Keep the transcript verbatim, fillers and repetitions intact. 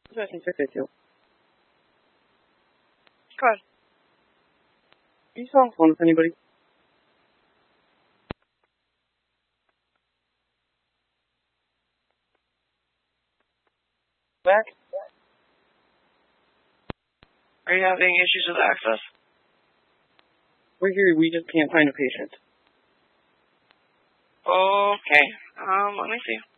So I can fix it too. Go ahead. Are you still on the phone with anybody? Back? Are you having issues with access? We're here, we just can't find a patient. Okay. Um, let me see.